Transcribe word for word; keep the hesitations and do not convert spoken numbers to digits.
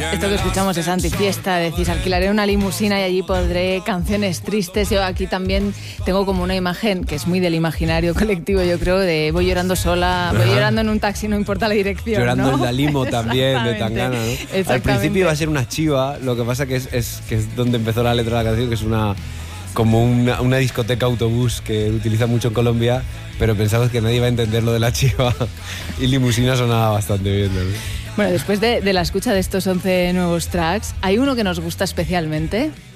Esto que escuchamos es antifiesta, decís, alquilaré una limusina y allí podré canciones tristes. Yo aquí también tengo como una imagen que es muy del imaginario colectivo, yo creo, de voy llorando sola, voy Ajá. llorando en un taxi, no importa la dirección, Llorando ¿no? en la limo también, de Tangana, ¿no? Al principio iba a ser una chiva, lo que pasa que es, es, que es donde empezó la letra de la canción, que es una como una, una discoteca autobús que utiliza mucho en Colombia, pero pensamos que nadie iba a entender lo de la chiva y limusina sonaba bastante bien, ¿no? Bueno, después de, de la escucha de estos once nuevos tracks, ¿hay uno que nos gusta especialmente?